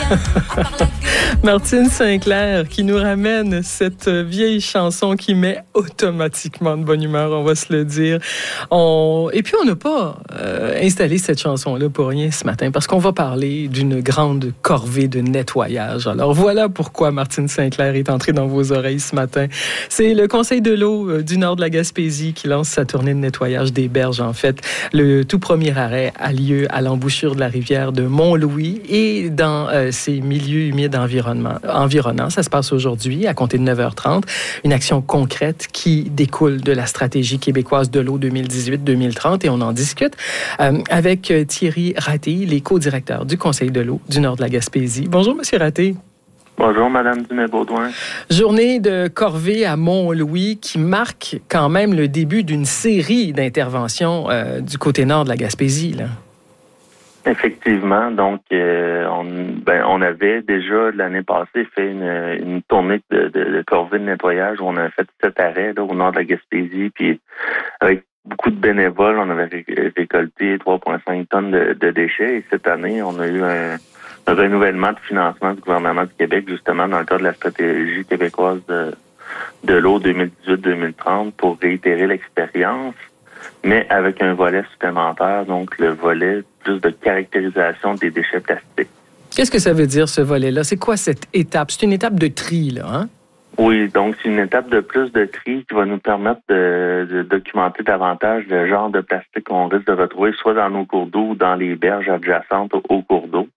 Martine Sinclair qui nous ramène cette vieille chanson qui met automatiquement de bonne humeur, on va se le dire. Et puis on n'a pas installé cette chanson-là pour rien ce matin parce qu'on va parler d'une grande corvée de nettoyage. Alors voilà pourquoi Martine Sinclair est entrée dans vos oreilles ce matin. C'est le Conseil de l'eau du nord de la Gaspésie qui lance sa tournée de nettoyage des berges. En fait, le tout premier arrêt a lieu à l'embouchure de la rivière de Mont-Louis et dans ces milieux humides environnants. Ça se passe aujourd'hui à compter de 9h30. Une action concrète qui découle de la stratégie québécoise de l'eau 2018-2030 et on en discute avec Thierry Raté, les co-directeurs du Conseil de l'eau du nord de la Gaspésie. Bonjour, Monsieur Raté. Bonjour, Madame Dumais-Baudouin. Journée de corvée à Mont-Louis qui marque quand même le début d'une série d'interventions du côté nord de la Gaspésie, là. Effectivement, donc on avait déjà l'année passée fait une tournée de corvée de nettoyage où on a fait 7 arrêts là, au nord de la Gaspésie, puis avec beaucoup de bénévoles, on avait récolté 3,5 tonnes de déchets et cette année, on a eu un renouvellement de financement du gouvernement du Québec, justement dans le cadre de la stratégie québécoise de l'eau 2018-2030 pour réitérer l'expérience, mais avec un volet supplémentaire, donc le volet plus de caractérisation des déchets plastiques. Qu'est-ce que ça veut dire, ce volet-là? C'est quoi cette étape? C'est une étape de tri, là, hein? Oui, donc c'est une étape de plus de tri qui va nous permettre de documenter davantage le genre de plastique qu'on risque de retrouver soit dans nos cours d'eau ou dans les berges adjacentes aux cours d'eau.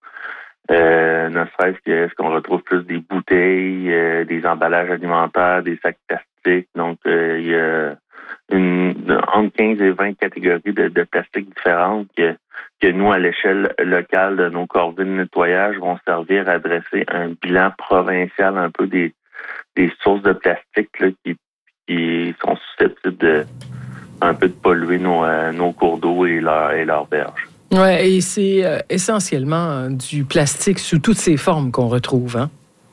Ne serait-ce que est-ce qu'on retrouve plus des bouteilles, des emballages alimentaires, des sacs plastiques. Donc, il y a entre 15 et 20 catégories de plastique différentes que nous, à l'échelle locale de nos corvées de nettoyage, vont servir à dresser un bilan provincial un peu des sources de plastique là, qui sont susceptibles un peu de polluer nos cours d'eau et leurs berges. Oui, et c'est essentiellement du plastique sous toutes ses formes qu'on retrouve, hein?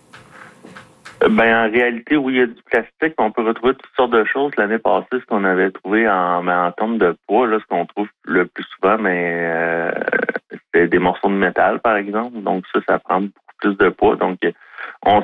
En réalité, oui, il y a du plastique. On peut retrouver toutes sortes de choses. L'année passée, ce qu'on avait trouvé en termes de poids, là, ce qu'on trouve le plus souvent, c'est des morceaux de métal, par exemple. Donc ça prend beaucoup plus de poids. Donc,